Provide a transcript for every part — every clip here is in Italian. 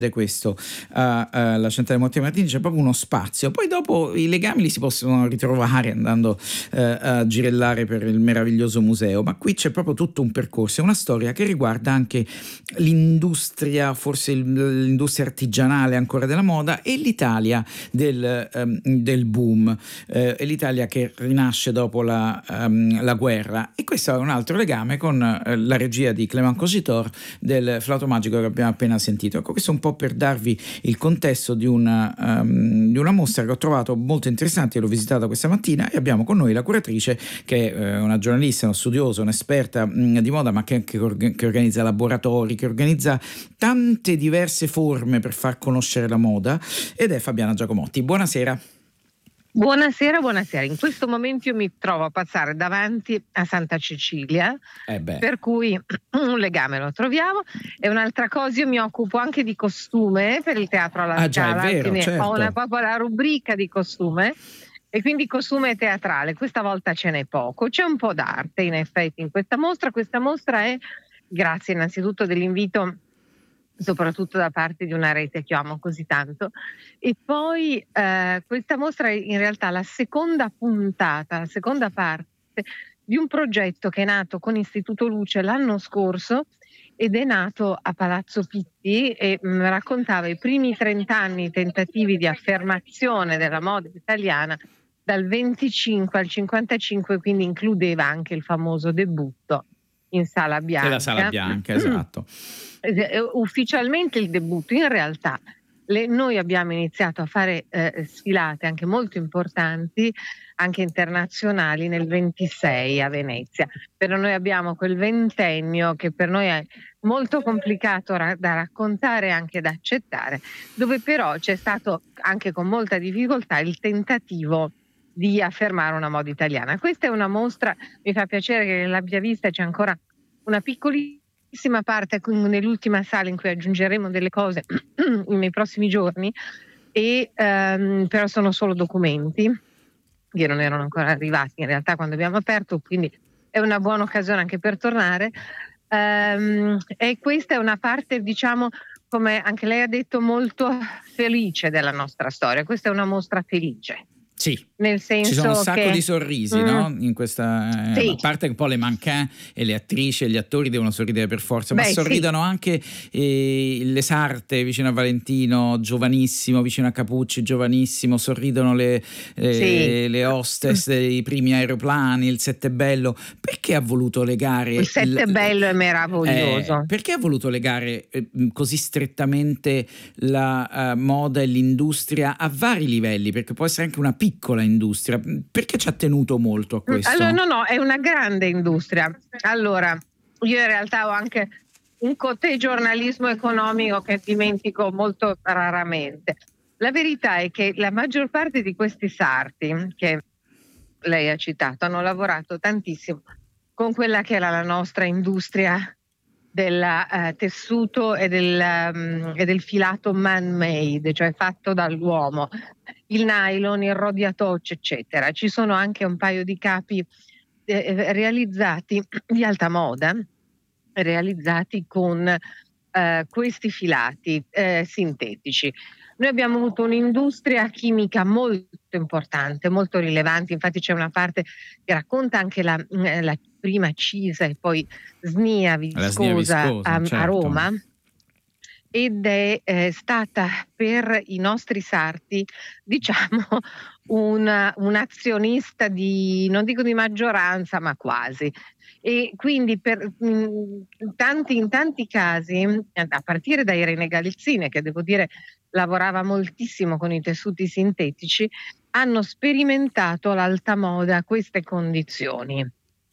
questo alla Centrale Monte Martini, c'è proprio uno spazio, poi dopo i legami li si possono ritrovare andando a girellare per il meraviglioso museo, ma qui c'è proprio tutto un percorso, è una storia che riguarda anche l'industria, forse l'industria artigianale ancora della moda, e l'Italia del boom, e l'Italia che rinasce dopo la guerra, e questo è un altro legame con la regia di Clément Cogitor del Flauto Magico che abbiamo appena sentito. Ecco, questo è un po' per darvi il contesto di una mostra che ho trovato molto interessante. L'ho visitata questa mattina e abbiamo con noi la curatrice, che è una giornalista, una studiosa, un'esperta di moda, ma che organizza laboratori, che organizza tante diverse forme per far conoscere la moda, ed è Fabiana Giacomotti. Buonasera. Buonasera. In questo momento io mi trovo a passare davanti a Santa Cecilia, per cui un legame lo troviamo. E un'altra cosa, io mi occupo anche di costume per il Teatro alla Scala, è vero, quindi certo. ho proprio la rubrica di costume, e quindi costume teatrale. Questa volta ce n'è poco, c'è un po' d'arte in effetti in questa mostra. Questa mostra è, grazie innanzitutto dell'invito, soprattutto da parte di una rete che amo così tanto, e poi questa mostra è in realtà la seconda parte di un progetto che è nato con Istituto Luce l'anno scorso, ed è nato a Palazzo Pitti, e raccontava i primi 30 anni tentativi di affermazione della moda italiana dal 25 al 55, quindi includeva anche il famoso debutto in Sala Bianca. È la Sala Bianca, esatto. Ufficialmente il debutto, in realtà noi abbiamo iniziato a fare sfilate anche molto importanti, anche internazionali, nel 26 a Venezia. Però noi abbiamo quel ventennio che per noi è molto complicato da raccontare e anche da accettare, dove però c'è stato anche con molta difficoltà il tentativo di affermare una moda italiana. Questa è una mostra, mi fa piacere che l'abbia vista, c'è ancora una piccolissima parte nell'ultima sala in cui aggiungeremo delle cose nei prossimi giorni, e però sono solo documenti che non erano ancora arrivati in realtà quando abbiamo aperto, quindi è una buona occasione anche per tornare. E questa è una parte, diciamo, come anche lei ha detto, molto felice della nostra storia. Questa è una mostra felice. Sì, nel senso ci sono un sacco che di sorrisi, no? In questa, sì. A parte un po' le mannequin e le attrici e gli attori devono sorridere per forza, ma Beh, sorridono anche le sarte vicino a Valentino, giovanissimo, vicino a Capucci, giovanissimo, sorridono le hostess dei primi aeroplani, il Settebello. Perché ha voluto legare il Settebello è meraviglioso. Perché ha voluto legare così strettamente la moda e l'industria a vari livelli? Perché può essere anche una piccola industria. Perché ci ha tenuto molto a questo? Allora, no, è una grande industria. Allora, io in realtà ho anche un cotè giornalismo economico che dimentico molto raramente. La verità è che la maggior parte di questi sarti che lei ha citato hanno lavorato tantissimo con quella che era la nostra industria del tessuto e del filato man-made, cioè fatto dall'uomo, il nylon, il rodiatoccio, eccetera. Ci sono anche un paio di capi realizzati di alta moda, realizzati con questi filati sintetici. Noi abbiamo avuto un'industria chimica molto importante, molto rilevante. Infatti c'è una parte che racconta anche la prima cisa e poi snia viscosa certo. a Roma, ed è stata per i nostri sarti, diciamo, un azionista non dico di maggioranza, ma quasi. E quindi in tanti casi, a partire da Irene Galizzine, che devo dire lavorava moltissimo con i tessuti sintetici, hanno sperimentato l'alta moda a queste condizioni,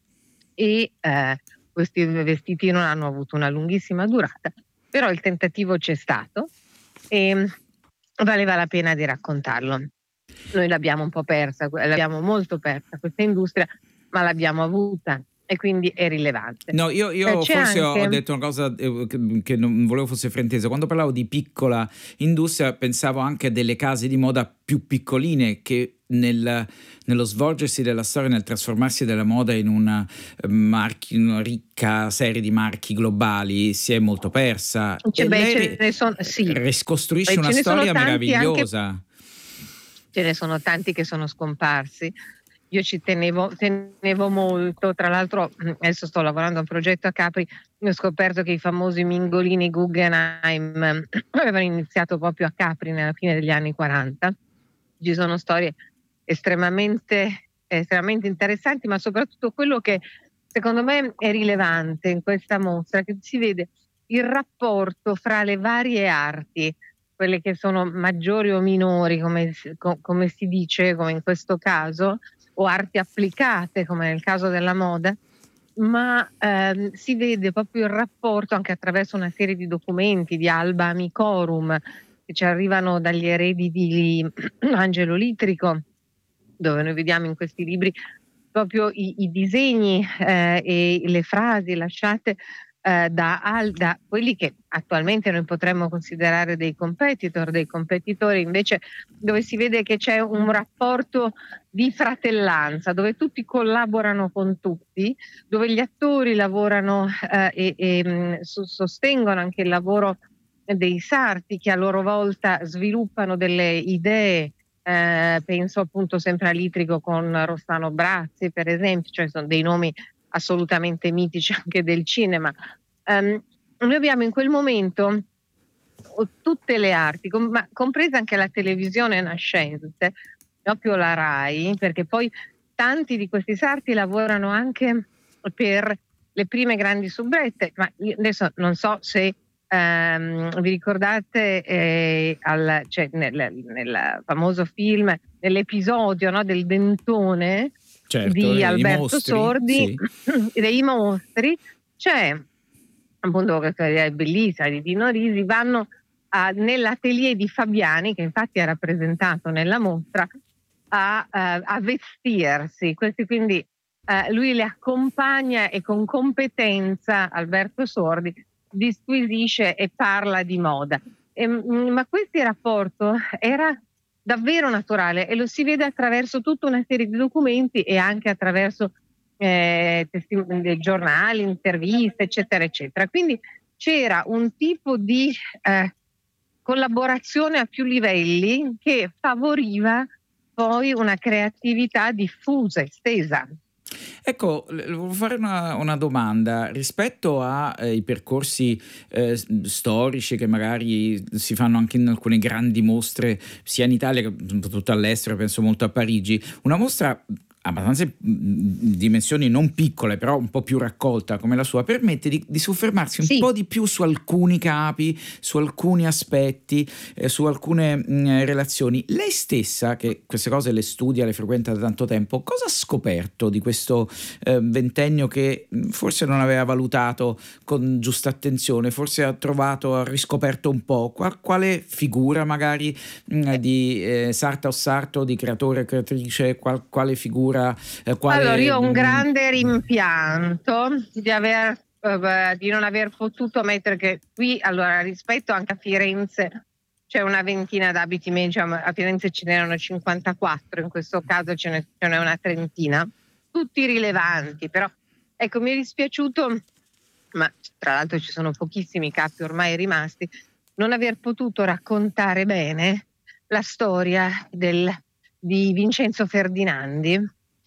e questi vestiti non hanno avuto una lunghissima durata, però il tentativo c'è stato e valeva la pena di raccontarlo. Noi l'abbiamo un po' persa, l'abbiamo molto persa questa industria, ma l'abbiamo avuta. e quindi è rilevante. No, io C'è forse ho anche detto una cosa che non volevo fosse fraintesa. Quando parlavo di piccola industria, pensavo anche a delle case di moda più piccoline che nello svolgersi della storia, nel trasformarsi della moda in una ricca serie di marchi globali, si è molto persa. ce E beh, lei ce ne son sì, ricostruisce una ce ne sono storia tanti anche meravigliosa. ce ne sono tanti che sono scomparsi. Io ci tenevo molto, tra l'altro adesso sto lavorando a un progetto a Capri, ho scoperto che i famosi Mingolini Guggenheim avevano iniziato proprio a Capri nella fine degli anni '40. Ci sono storie estremamente interessanti, ma soprattutto quello che secondo me è rilevante in questa mostra, che si vede il rapporto fra le varie arti, quelle che sono maggiori o minori, come si dice, come in questo caso, o arti applicate, come nel caso della moda, ma si vede proprio il rapporto anche attraverso una serie di documenti, di alba amicorum, che ci arrivano dagli eredi di Angelo Litrico, dove noi vediamo in questi libri proprio i disegni e le frasi lasciate da quelli che attualmente noi potremmo considerare dei competitori invece, dove si vede che c'è un rapporto di fratellanza, dove tutti collaborano con tutti, dove gli attori lavorano sostengono anche il lavoro dei sarti, che a loro volta sviluppano delle idee. Penso appunto sempre a Litrico con Rossano Brazzi, per esempio, cioè sono dei nomi assolutamente mitici anche del cinema. Noi abbiamo in quel momento tutte le arti, ma compresa anche la televisione nascente, proprio la RAI, perché poi tanti di questi sarti lavorano anche per le prime grandi soubrette, ma io adesso non so se vi ricordate cioè nel famoso film, nell'episodio, no, del Dentone Certo, di i Alberto mostri, Sordi, sì. dei mostri, c'è appunto questa idea bellissima di Dino Risi, vanno nell'atelier di Fabiani, che infatti è rappresentato nella mostra, a vestirsi. Questi quindi lui le accompagna e con competenza Alberto Sordi disquisisce e parla di moda. Ma questo rapporto era davvero naturale e lo si vede attraverso tutta una serie di documenti e anche attraverso dei giornali, interviste, eccetera, eccetera. Quindi c'era un tipo di collaborazione a più livelli che favoriva poi una creatività diffusa, estesa. Ecco, volevo fare una domanda rispetto ai percorsi storici che magari si fanno anche in alcune grandi mostre, sia in Italia che soprattutto all'estero, penso molto a Parigi. Una mostra abbastanza dimensioni non piccole, però un po' più raccolta come la sua, permette di soffermarsi un po' di più su alcuni capi, su alcuni aspetti, su alcune relazioni. Lei stessa, che queste cose le studia, le frequenta da tanto tempo, cosa ha scoperto di questo ventennio che forse non aveva valutato con giusta attenzione, forse ha riscoperto un po'? Quale figura magari di sarta o sarto, di creatore o creatrice, quale figura? Allora, io ho un grande rimpianto di non aver potuto mettere, che qui, allora, rispetto anche a Firenze c'è una ventina d'abiti, diciamo, a Firenze ce n'erano 54, in questo caso ce n'è una trentina, tutti rilevanti, però ecco, mi è dispiaciuto, ma tra l'altro ci sono pochissimi capi ormai rimasti, non aver potuto raccontare bene la storia di Vincenzo Ferdinandi,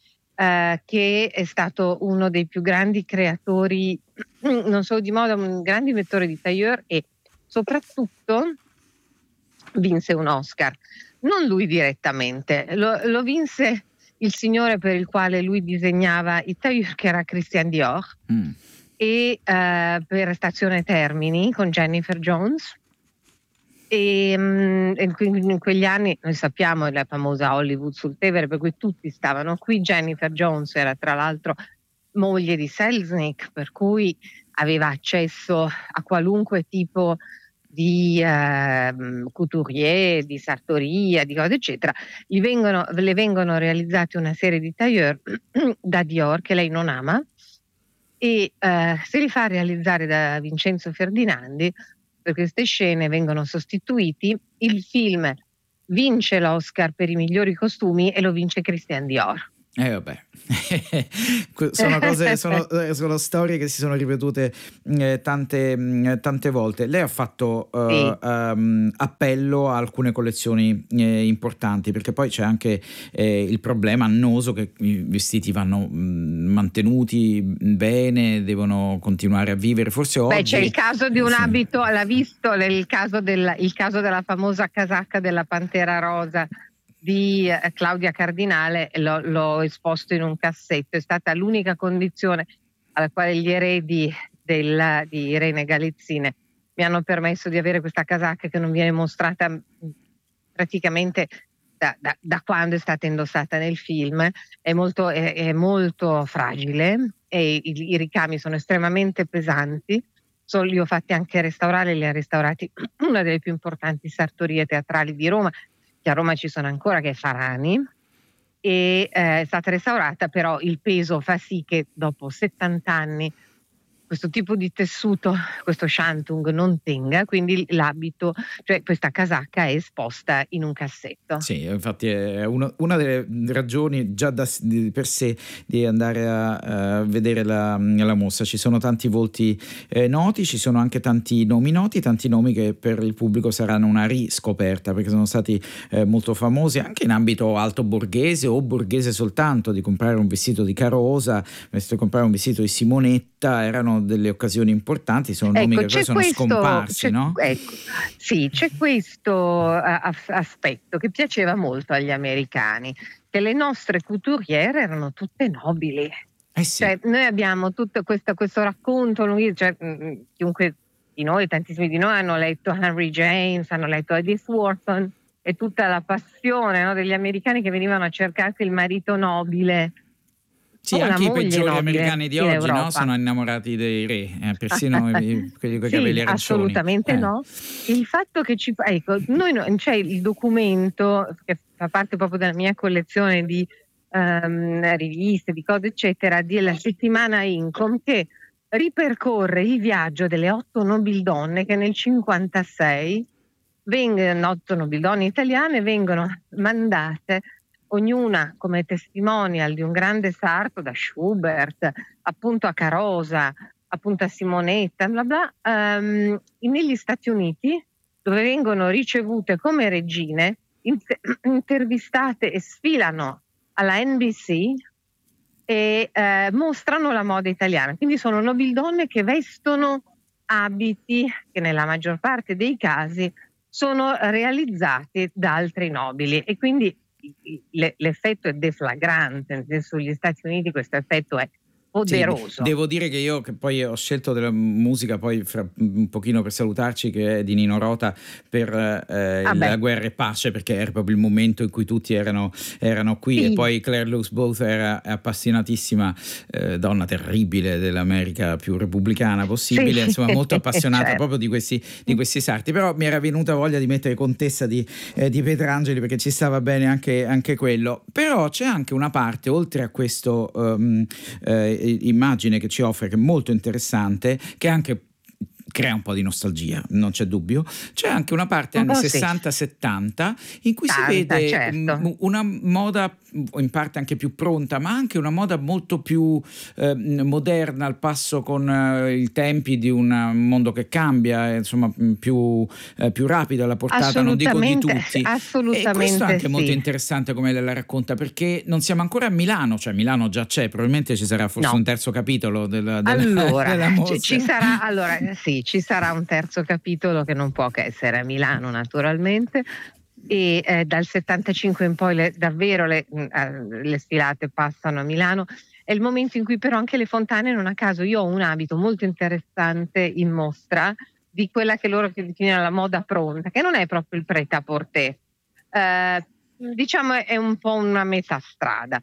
che è stato uno dei più grandi creatori, non solo di moda, un grande inventore di tailleur, e soprattutto vinse un Oscar. Non lui direttamente, lo vinse il signore per il quale lui disegnava i tailleur, che era Christian Dior, e per Stazione Termini con Jennifer Jones. E in quegli anni noi sappiamo la famosa Hollywood sul Tevere, per cui tutti stavano qui. Jennifer Jones era tra l'altro moglie di Selznick, per cui aveva accesso a qualunque tipo di couturier, di sartoria, di cose eccetera. Le vengono realizzate una serie di tailleur da Dior che lei non ama, e se li fa realizzare da Vincenzo Ferdinandi. Per queste scene vengono sostituiti. Il film vince l'Oscar per i migliori costumi e lo vince Christian Dior. Vabbè, sono storie che si sono ripetute tante volte. Lei ha fatto Sì. appello a alcune collezioni importanti, perché poi c'è anche il problema annoso che i vestiti vanno mantenuti bene, devono continuare a vivere. Forse oggi c'è il caso di un abito, l'ha visto il caso della famosa casacca della Pantera Rosa di Claudia Cardinale, l'ho esposto in un cassetto. È stata l'unica condizione alla quale gli eredi di Irene Galizzine mi hanno permesso di avere questa casacca, che non viene mostrata praticamente da quando è stata indossata nel film. È molto fragile e i ricami sono estremamente pesanti. Li ho fatti anche restaurare, li ha restaurati una delle più importanti sartorie teatrali di Roma, che a Roma ci sono ancora, che è Farani, e è stata restaurata, però il peso fa sì che dopo 70 anni questo tipo di tessuto, questo shantung, non tenga, quindi l'abito, cioè questa casacca, è esposta in un cassetto. Sì, infatti è una delle ragioni già per sé di andare a vedere la mostra. Ci sono tanti volti noti, ci sono anche tanti nomi noti, tanti nomi che per il pubblico saranno una riscoperta, perché sono stati molto famosi anche in ambito alto borghese o borghese soltanto. Di comprare un vestito di Carosa, di comprare un vestito di Simonetta, erano delle occasioni importanti, sono nomi che poi sono scomparsi, no? Ecco, sì, c'è questo aspetto che piaceva molto agli americani, che le nostre couturiere erano tutte nobili. Sì. Cioè, noi abbiamo tutto questo racconto, cioè, chiunque di noi, tantissimi di noi hanno letto Henry James, hanno letto Edith Wharton, e tutta la passione, no, degli americani che venivano a cercarsi il marito nobile. Sì, anche i peggiori americani di oggi, no? Sono innamorati dei re, persino quelli con i capelli arancioni. Assolutamente no. Il fatto che c'è il documento che fa parte proprio della mia collezione di riviste, di cose eccetera, della settimana Income, che ripercorre il viaggio delle 8 nobildonne che nel 56 8 nobildonne italiane vengono mandate, ognuna come testimonial di un grande sarto, da Schubert appunto a Carosa, appunto a Simonetta, bla bla, negli Stati Uniti, dove vengono ricevute come regine, intervistate e sfilano alla NBC e mostrano la moda italiana. Quindi sono nobildonne che vestono abiti che nella maggior parte dei casi sono realizzati da altri nobili, e quindi l'effetto è deflagrante. Sugli Stati Uniti questo effetto è poderoso. Sì, devo dire che io, che poi ho scelto della musica poi fra un pochino per salutarci, che è di Nino Rota, per la Guerra e Pace, perché era proprio il momento in cui tutti erano qui, sì. E poi Claire Luce Both era appassionatissima, donna terribile dell'America più repubblicana possibile, sì. Insomma molto appassionata, certo. Proprio di questi sarti, però mi era venuta voglia di mettere Contessa di Petrangeli, perché ci stava bene anche quello. Però c'è anche una parte, oltre a questo immagine che ci offre, che è molto interessante, che anche crea un po' di nostalgia, non c'è dubbio. C'è anche una parte anni 60-70 in cui si vede, certo, una moda in parte anche più pronta, ma anche una moda molto più moderna, al passo con i tempi di un mondo che cambia, insomma più rapido alla portata, non dico di tutti. Assolutamente. E questo è anche sì. molto interessante come la racconta, perché non siamo ancora a Milano, cioè Milano già c'è, probabilmente ci sarà forse un terzo capitolo della mostra. Ci sarà un terzo capitolo che non può che essere a Milano, naturalmente, e dal 75 in poi davvero le sfilate passano a Milano. È il momento in cui però anche le fontane, non a caso io ho un abito molto interessante in mostra di quella che loro definiano la moda pronta, che non è proprio il prêt-à-porter, diciamo è un po' una metà strada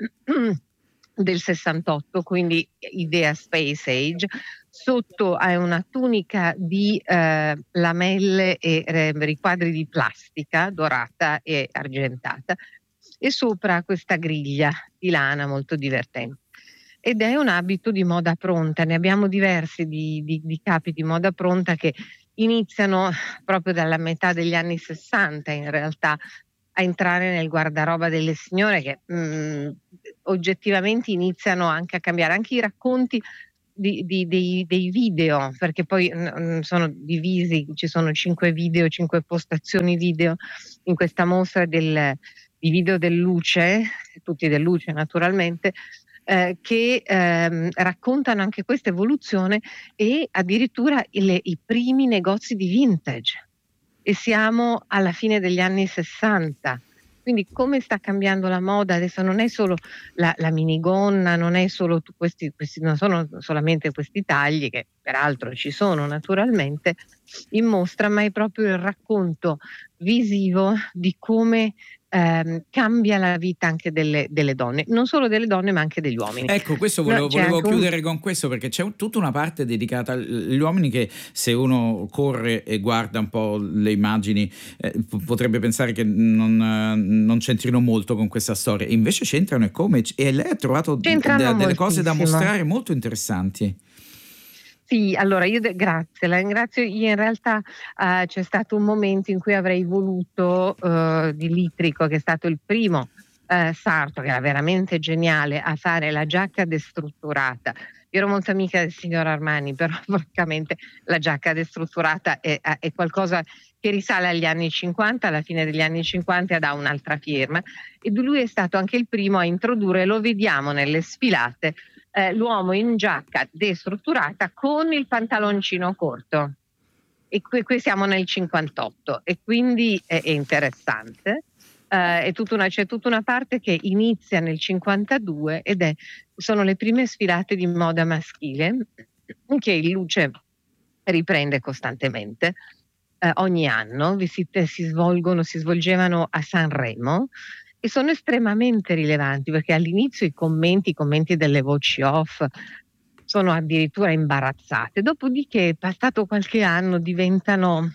del 68, quindi idea Space Age. Sotto è una tunica di lamelle e riquadri di plastica dorata e argentata, e sopra questa griglia di lana molto divertente. ed è un abito di moda pronta. Ne abbiamo diversi di capi di moda pronta che iniziano proprio dalla metà degli anni 60 in realtà a entrare nel guardaroba delle signore che oggettivamente iniziano anche a cambiare, anche i racconti dei video, perché poi sono divisi, ci sono 5 video, 5 postazioni video in questa mostra di video del Luce, tutti del Luce naturalmente, che raccontano anche questa evoluzione e addirittura i primi negozi di vintage. E siamo alla fine degli anni 60. Quindi come sta cambiando la moda? Adesso non è solo la minigonna, non è solo questi, non sono solamente questi tagli, che peraltro ci sono naturalmente in mostra, ma è proprio il racconto visivo di come cambia la vita anche delle donne, non solo delle donne ma anche degli uomini. Ecco, questo volevo chiudere con questo, perché c'è tutta una parte dedicata agli uomini che, se uno corre e guarda un po' le immagini, potrebbe pensare che non c'entrino molto con questa storia, invece c'entrano, e lei ha trovato delle cose da mostrare molto interessanti. Sì, allora grazie, la ringrazio. Io in realtà c'è stato un momento in cui avrei voluto di Litrico, che è stato il primo sarto, che era veramente geniale, a fare la giacca destrutturata. Io ero molto amica del signor Armani, però francamente la giacca destrutturata è qualcosa che risale agli anni 50, alla fine degli anni 50 da un'altra firma, e lui è stato anche il primo a introdurre, lo vediamo nelle sfilate, l'uomo in giacca destrutturata con il pantaloncino corto, e qui siamo nel 58, e quindi è interessante. C'è tutta una parte che inizia nel 52 sono le prime sfilate di moda maschile che il Luce riprende costantemente. Ogni anno si svolgevano a Sanremo e sono estremamente rilevanti, perché all'inizio i commenti delle voci off sono addirittura imbarazzate, dopodiché passato qualche anno diventano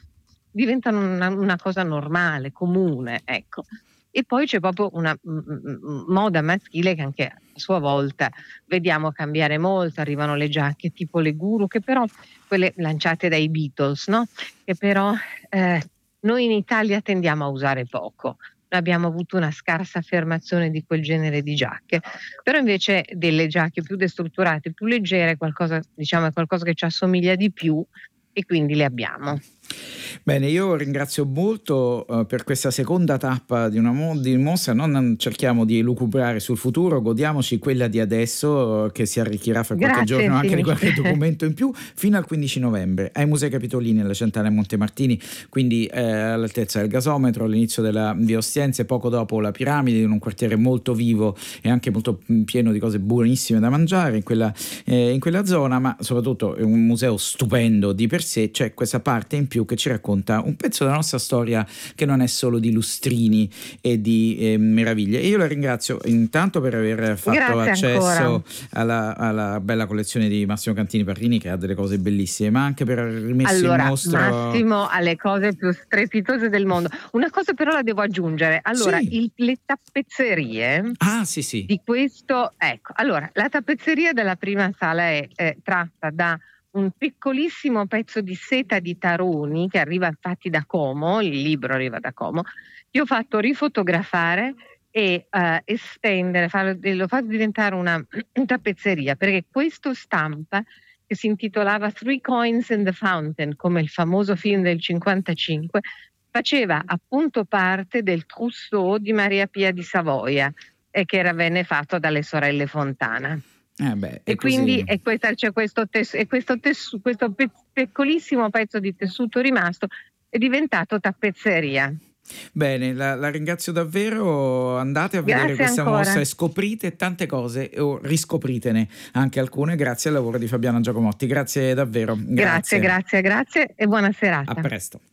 una cosa normale, comune, ecco. E poi c'è proprio una moda maschile che anche a sua volta vediamo cambiare molto. Arrivano le giacche tipo le guru, che però quelle lanciate dai Beatles, no? Che però noi in Italia tendiamo a usare poco. Abbiamo avuto una scarsa affermazione di quel genere di giacche, però invece delle giacche più destrutturate, più leggere, è qualcosa che ci assomiglia di più, e quindi le abbiamo. Bene, io ringrazio molto per questa seconda tappa di mostra. Non cerchiamo di elucubrare sul futuro, godiamoci quella di adesso, che si arricchirà fra qualche giorno anche di qualche documento in più, fino al 15 novembre ai Musei Capitolini alla Centrale Montemartini, quindi all'altezza del gasometro, all'inizio della via Ostiense, poco dopo la Piramide, in un quartiere molto vivo e anche molto pieno di cose buonissime da mangiare in quella zona, ma soprattutto è un museo stupendo di per sé. C'è questa parte in più che ci racconta un pezzo della nostra storia che non è solo di lustrini e di meraviglie. E io la ringrazio intanto per aver fatto accesso alla bella collezione di Massimo Cantini Parrini, che ha delle cose bellissime, ma anche per aver rimesso in mostra Massimo ha le cose più strepitose del mondo. Una cosa però la devo aggiungere. Allora, le tappezzerie sì. di questo, ecco, allora la tappezzeria della prima sala è tratta da un piccolissimo pezzo di seta di Taroni che arriva infatti da Como, il libro arriva da Como, che ho fatto rifotografare e estendere, l'ho fatto diventare una tappezzeria, perché questo stampa, che si intitolava Three Coins in the Fountain, come il famoso film del 55, faceva appunto parte del trousseau di Maria Pia di Savoia, e che venne fatto dalle sorelle Fontana. E quindi c'è questo piccolissimo pezzo di tessuto rimasto, è diventato tappezzeria. Bene, la ringrazio davvero. Andate a vedere questa mostra e scoprite tante cose, o riscopritene anche alcune, grazie al lavoro di Fabiana Giacomotti. Grazie davvero. Grazie e buona serata. A presto.